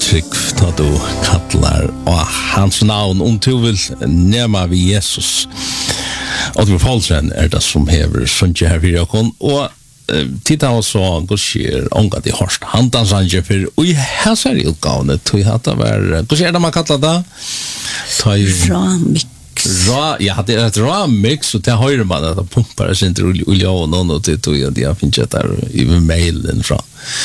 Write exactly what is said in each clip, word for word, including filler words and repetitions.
trygg da du kallar og hans navn om du vil nema vi Jesus. Oddvar Paulsen er det som hever sunnje her fyrir okon, og titta og så gusir onga de horst handansanje for ui hæsar i utgavne tog hatt av er gusir er det man kallar det? Ramix. Ra, ja, det er et ramix, og det høyre man at det pumpar sin til olja og noen og til tog, og de har finnet der i mailen fra.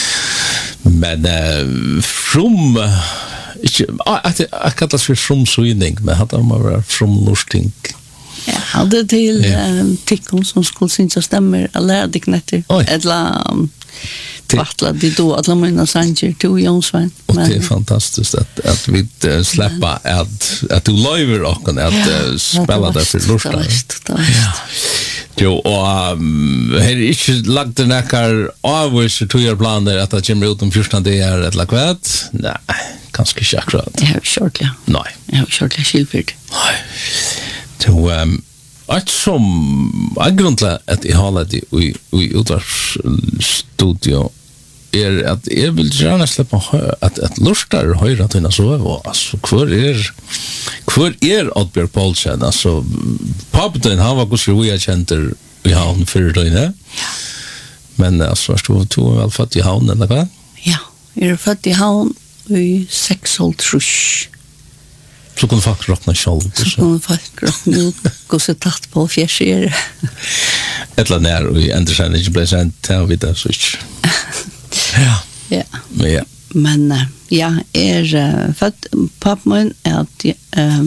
Men uh, from ikke, jeg, jeg kallar det for fromsøyning, men hatt av man være fromlusting. Ja, hadde til ja. um, Tikkum som skulle synes jeg stemmer, jeg lærer deg netter, eller um, tvattla de då, alle mine sanger til Jonsvein. Og det er fantastisk at, at vi uh, slipper at, at du løyver okken at ja, uh, spela det for lortet. Det visst, det visst. Jo, og um, her er ikke lagt den ekkar avviser togjerplaner at det kommer ut om fjorten dager eller kvart? Nei, kanskje ikke akkurat. Jeg har jo kjørt, ja. Nei. Jeg har jo kjørt, ja, skilfyrt. Nei. Så, um, at som er grunn til at jeg har det i, i utvarsstudio er at jeg vil gjerne slippe at, at lustar høyre til å sove, altså, hvor er hvor er Oddbjørg Paulsen, altså, pappen, han var gos vi er kjenter i havn før døgnet, men altså, er du, du er vel født i havn, eller hva? Ja, jeg er født i havn i seks år trusk. Så kunne folk råkna sjálv. Så kunne folk råkna ut, gå så tatt på fjersier. Et eller annet, og endre seg ikke ble sendt til å vite, så ikke. Ja. Ja. Men ja. Men ja, er uh, født, pappa min er at um,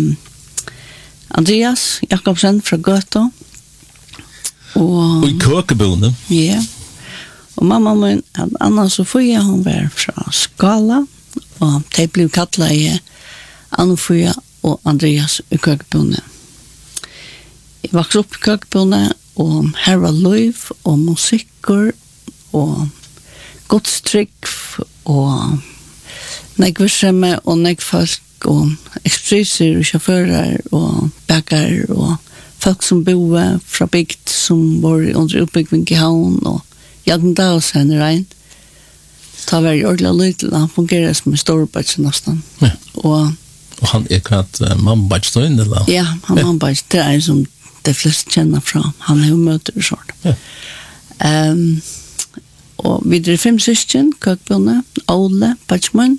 Andreas Jakobsen fra Gøta. Og, og i Køkebone. Ja. Og mamma min er Anna Sofia, hun var fra Skala, og de ble kallet i Anna-Fuja og Andreas i Køkebone. Jeg vokste opp i Køkebone, og her var liv og musikker og godstrykk og nekversemme og nekfolk og ekspriser og sjåfører og bakker og folk som bor fra bygd som bor under oppbygging i havn og hjelpen da oss henne rein. Det var jo ordentlig lydelig, han fungerer som en storbøtt nesten. Ja. Og Og han er kvart uh, mannbadstøyen, eller? Ja, han er mannbadstøyen. Det er som de fleste kjenner fra. Han er jo møter og sånt. Ja. Um, og vi er fem søsken, Køkbjørne, Ole, Badsmøn,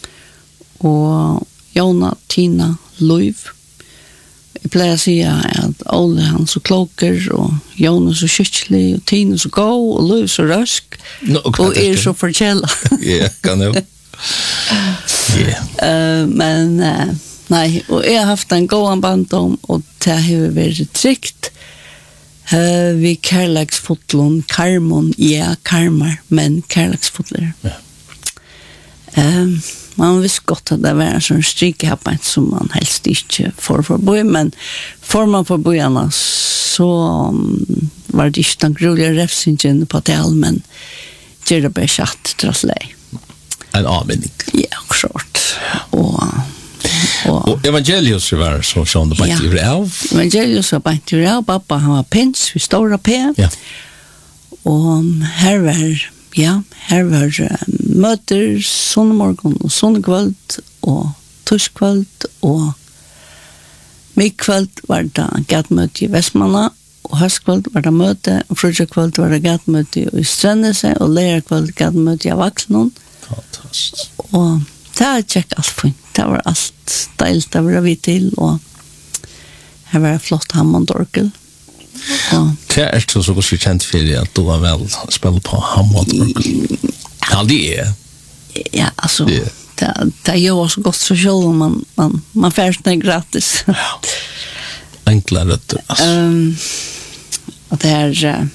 og Jona, Tina, Løyv. Jeg pleier å si at Ole han så kloker, og Jona så skytslig, og Tina så gå, og Løyv så røsk, no, og er så forkjella. Ja, kan jo. Yeah. Uh, men uh, nei, og jeg har haft en god bandom, og det har vært trygt. Uh, vi kærleksfotlån, karmon, ja, karmar, men kærleksfotler. Yeah. Uh, man visste godt at det var en sånn strikehappen som man helst ikke får forbi, men får man forbi henne, så um, var det ikke den grulige refsingen på det, men gjør det bare kjatt, trasslei. En avminning. Ja, klart. Og, og, og Evangelius var så sånn det bant i rev. Evangelius var bant i rev. Pappa, han var pins, vi stora P. Ja. Og her var, ja, her var uh, møter sonnemorgon og sonnekvöld og torskvöld og mikkvöld var det gatmøte i Vestmanna og høstkvöld var det møte og frutjakvöld var det gatmøte i Strønnese og lærerkvöld gatmøte i Vaksnån. Fantastisk. Og det har tjekk alt fint. Det var alt deilt, det var vi til, og her var flott Hammond-orgel. Det er ikke så godt kjent for at du har vel spillet på Hammond-orgel. Ja, det er. Ja, altså, yeah. det, det gjør også godt så selv, man, man, man færs det gratis. Ja, enkle røtter, altså. Um, og det er...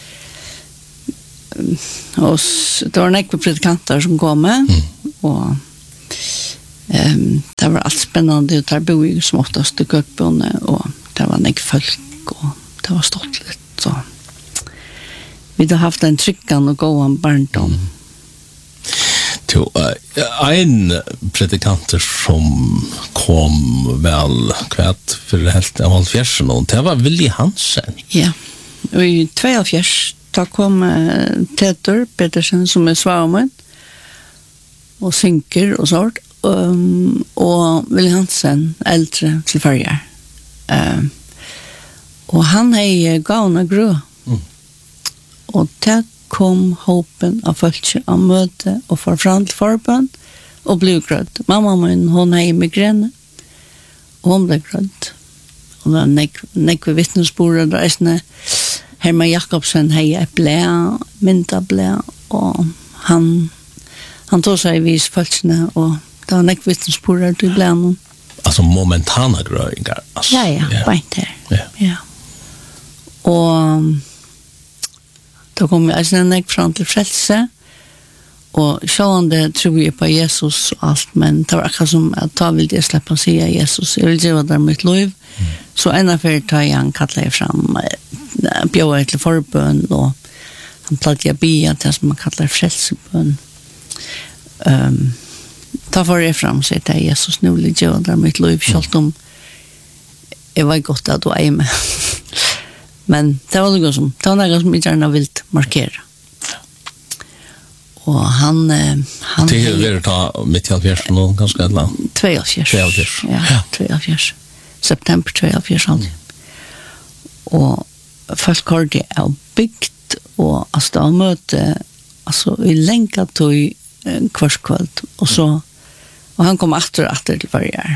og det var nekve predikanter som kom med, mm. og um, det var alt spennende, og der bor jeg som oftast i Køkbjørne, og det var nekve folk, og det var stått litt, og vi har haft en tryggan og gåan barndom. Mm. Jo, uh, en predikanter som kom vel kvart for helt av halvfjersen, og det var Willy Hansen. Ja, og i tveogfjers da kom uh, Tetor Petersen som er svarmen, och synker och sånt. Um, och Willy Hansen, äldre till färger. Um, och han är gavna grå. Mm. Och där kom hopen av folk av möte och för fram till förbund och blev grönt. Mamma min, hon är migrän och hon blev grönt. Och då nek vi vittnesbord där är Herman Jakobsen hej ett blä, mynta blä och han han tog sig vis folkne och det var nek vittnesbord där till blä. Alltså momentana gröningar. Alltså, ja, ja, ja. Bara där. Ja. Ja. Och då kom jag alltså nek fram till frälse. Och sjående tror jag på Jesus och allt, men det var akkurat som att ta vill jag släppa säga Jesus. Jag vill göra det mitt liv. Mm. Så ena för tar jag han kallar jag fram bjöd till förbön och han plattade jag bia till som man kallar frälsebön. Um, ta för jag fram sig till Jesus nu vill jag göra det mitt liv. Självt om jag var gott att du är med. Men det var något som, det var något som jag gärna vill markera. Och han han det är väl ta mitt i allt någon ganska lång två år. två år. Ja, två år. September två år alltså. Och folk har det är byggt och alltså de möte alltså i länka till kvarskväll och så och han kom åter åter till varje.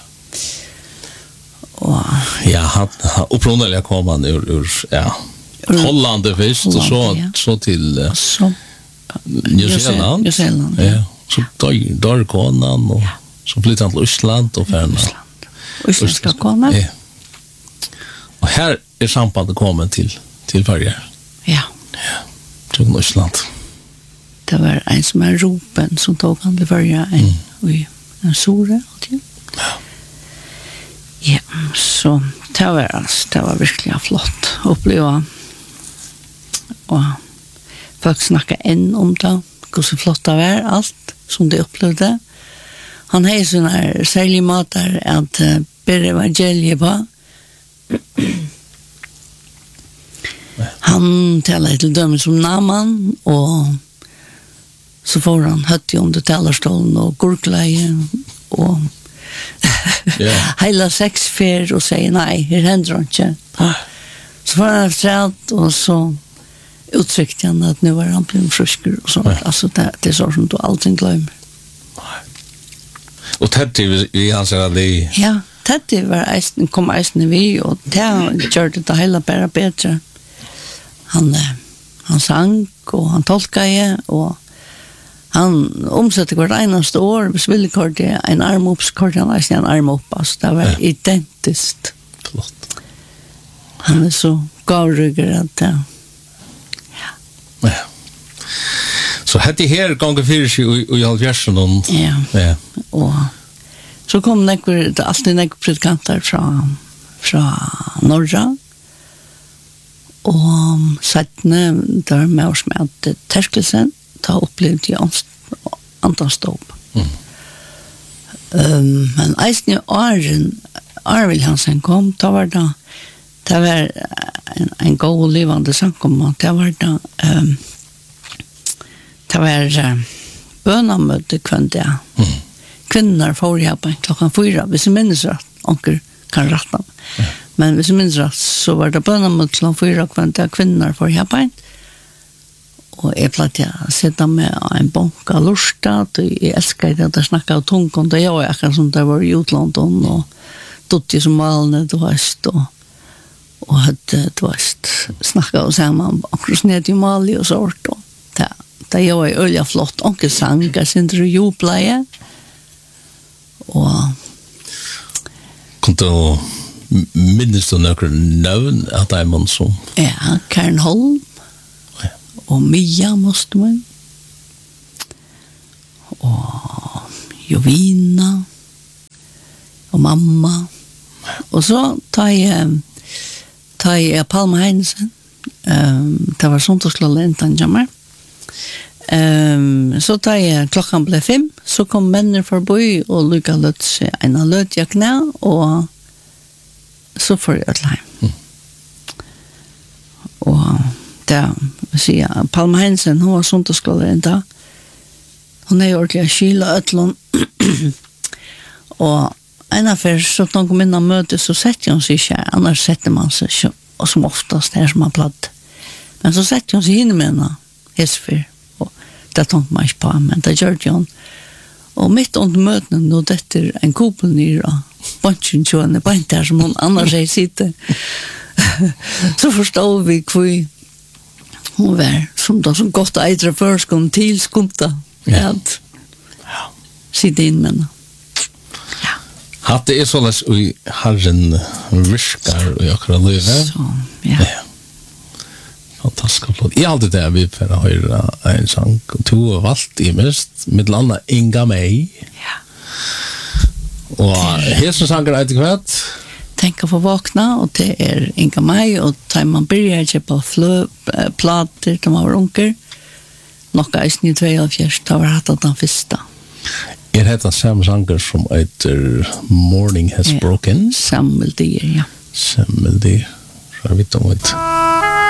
Och ja, han upprunaligen kom han ur, ur ja Holland först och så ja. Så till uh, så New Zealand. New Zealand. Ja. Så då då konan och ja. Så flyttade han till Island och färna. Island ska komma. Ja. Och här är sambandet kommen till till varje. Ja. Ja. Till Island. Det var en som är ropen som tog han till varje en vi en sore och ja. Ja, så det var alltså, det var verkligen flott att uppleva. Och folk snackar än om det, hur så flott det var allt som de upplevde. Han har sådana här särlig matar att uh, bära evangeliet på. Han talade till dömen som Naman och så får han hött i under talarstolen och gurkleje och yeah. hela sex fer och säger nej, här händer inte. Så får han efter och så uttryckte han att nu var han blivit friskare och så. Yeah. Alltså det, det är så som du allting glömmer. Och Teddy, vi anser att det... Ja, Teddy var eisen, kom eisen vi och det gjorde det hela bara bättre. Han, han sang och han tolkade och han omsätter hvert enaste år, hvis villkort det en arm upp, så kort han eisen en arm upp, altså det var ja. Identiskt. Flott. Han er så gavrygger at det... Ja. Ja. Så hette her ganger fyrir seg i halvfjersen og... Ja. Ja. Og så kom nekker, det er alltid nekker predikanter fra, fra Norra. Og settene, der med oss med at terskelsen, ta opplevd i antanstopp. Mm. Um, men eisen i åren, Arvild Hansen kom, da var det, det var en, en god og livande samkom, og det var det, um, det var uh, bønamøte kvendt, ja. Mm. Kvinner får jeg på klokkan fyra, hvis jeg minnes rett, onker kan rette. Mm. Men hvis jeg minnes rett, så var det bønamøte klokkan fyra kvendt, ja, kvinner får jeg på. Og jeg platt jeg sitte med en bonk av lorstad, og jeg elsker det at jeg snakket av tungen, og jeg var akkurat som det var i utlånden, og dotti som malene, du veist, og, og hadde, du veist, snakket av sammen, akkurat ned i mali og sånt, og det, det jeg var øyelig flott, og ikke sang, jeg synes det jubleie, og... Kunne du minnes du noen navn at det er man som? Ja, Karen Holm, og Mia måste man, og Jovina, og mamma, og så tar jeg, tar jeg Palma Heinesen, um, det var sånt å slå lentan jammer, um, så tar jeg, klokkan ble fem, så kom mennene forbi, og lukka løtt seg en av løtt jeg knæ, og så får jeg et heim. Mm. Og det, jeg sier, Palma Heinesen, hun var sånt å slå lentan, Hon är ordentligt kyla ötlon. Och en affär så att de kommer in och möter så sätter hon sig inte. Annars sätter man sig så, och som oftast här som man platt. Men så sätter hon sig in med henne. Hesfer. Och det tänkte man inte på. Men det gör hon. Och mitt under möten då det är en kupel ner och bunchen tjående på inte här som hon annars är sitter. Så förstår vi hur hon var som då som gott äldre förskon till skumta. Ja. Att sitta in med henne. Ja. Hatt det är sådär i Herren viskar och akkurat löver. Så, ja. Ja. Fantastisk applåd. Jag alltid där vi för att höra en sång. To har valgt i mest, med landa Inga May. Ja. Og her som sanger etter kvart. Tänka på vakna och det är Inga May och tar man börjar köpa flö plater de var unker. Nokka är snitt två av fjärst, det var hatt den första. Er heter Sam sanger som heter Morning Has Ja. Broken. Sammeldier, ja. Sammeldier. Så jeg vet om det.